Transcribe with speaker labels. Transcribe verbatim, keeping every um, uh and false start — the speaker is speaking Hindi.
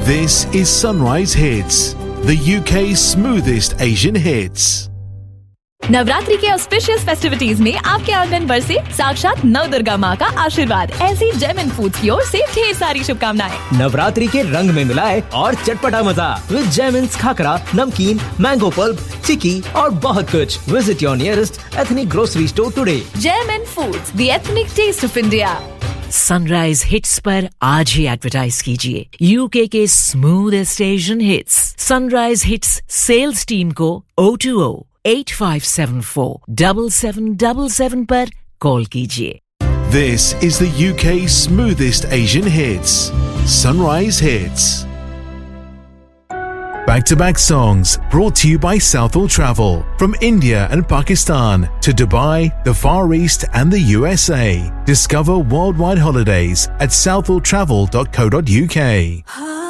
Speaker 1: This is Sunrise Hits, the U K's smoothest Asian hits.
Speaker 2: Navratri के ऑस्पिशियस फेस्टिविटीज में आपके आंगन बरसे साक्षात नव दुर्गा माँ का आशीर्वाद। ऐसी जेमिन फूड्स की ओर से ढेर सारी शुभकामनाएं।
Speaker 3: नवरात्रि के रंग में मिलाए और चटपटा मजा विद जेमिन्स खाकरा, नमकीन, मैंगो पल्प, चिकी और बहुत कुछ। Visit your nearest ethnic grocery store today.
Speaker 2: जेमिन foods, the ethnic test of India.
Speaker 4: Sunrise hits पर आज ही एडवर्टाइज कीजिए यूके के smoothest Asian hits. Sunrise hits sales team को O two O eight five seven four seven seven seven seven पर कॉल कीजिए।
Speaker 1: This is the U K's smoothest Asian hits. Sunrise Hits. Back-to-back songs brought to you by Southall Travel. From India and Pakistan to Dubai, the Far East and the U S A. Discover worldwide holidays at southall travel dot co dot U K.